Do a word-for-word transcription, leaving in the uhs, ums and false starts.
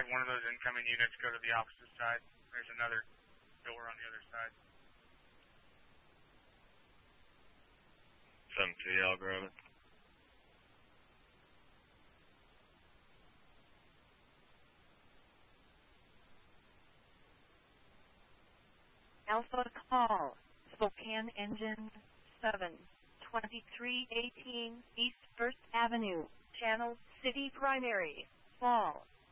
have one of those incoming units go to the opposite side. There's another door on the other side. seven two, I'll grab it. Alpha call, Spokane Engine seven, twenty-three eighteen East First Avenue, Channel City Primary, Fall.